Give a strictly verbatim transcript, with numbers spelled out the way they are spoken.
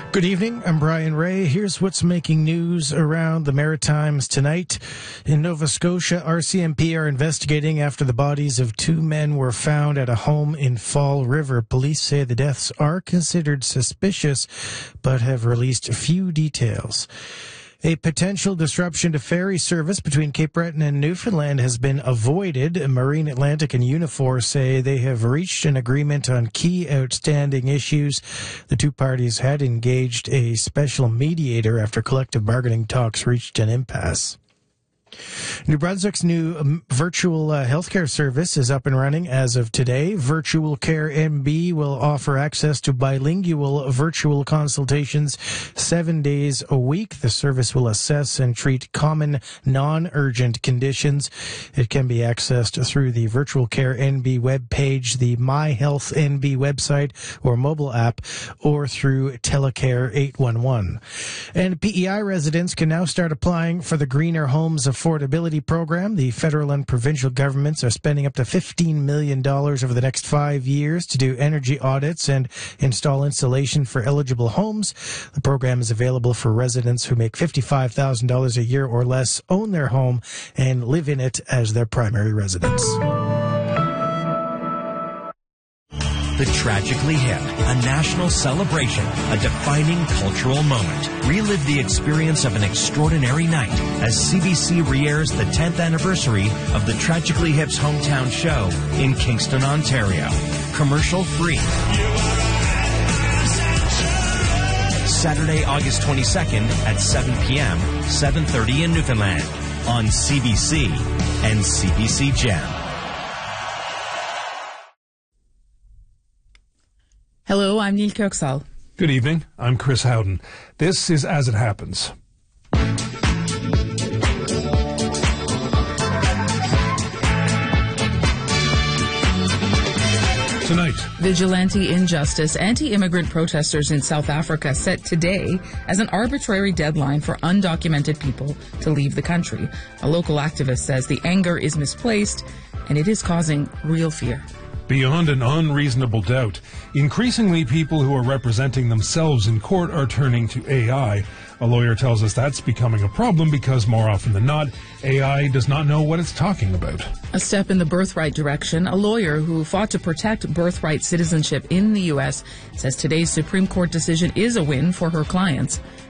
Good evening, I'm Brian Ray. Here's what's making news around the Maritimes tonight. In Nova Scotia, R C M P are investigating after the bodies of two men were found at a home in Fall River. Police say the deaths are considered suspicious, but have released few details. A potential disruption to ferry service between Cape Breton and Newfoundland has been avoided. Marine Atlantic and Unifor say they have reached an agreement on key outstanding issues. The two parties had engaged a special mediator after collective bargaining talks reached an impasse. New Brunswick's new um, virtual uh, healthcare service is up and running as of today. Virtual Care N B will offer access to bilingual virtual consultations seven days a week. The service will assess and treat common non-urgent conditions. It can be accessed through the Virtual Care N B webpage, the My Health N B website or mobile app, or through Telecare eight one one. And P E I residents can now start applying for the Greener Homes Affordability Program. The federal and provincial governments are spending up to fifteen million dollars over the next five years to do energy audits and install insulation for eligible homes. The program is available for residents who make fifty-five thousand dollars a year or less, own their home, and live in it as their primary residence. The Tragically Hip, a national celebration, a defining cultural moment. Relive the experience of an extraordinary night as C B C re-airs the tenth anniversary of the Tragically Hip's hometown show in Kingston, Ontario. Commercial free. Saturday, August twenty-second at seven p.m., seven thirty in Newfoundland on C B C and C B C Gem. Hello, I'm Neil Kirksall. Good evening, I'm Chris Howden. This is As It Happens. Tonight, vigilante injustice. Anti-immigrant protesters in South Africa set today as an arbitrary deadline for undocumented people to leave the country. A local activist says the anger is misplaced and it is causing real fear. Beyond an unreasonable doubt, increasingly people who are representing themselves in court are turning to A I. A lawyer tells us that's becoming a problem because more often than not, A I does not know what it's talking about. A step in the birthright direction. A lawyer who fought to protect birthright citizenship in the U S says today's Supreme Court decision is a win for her clients.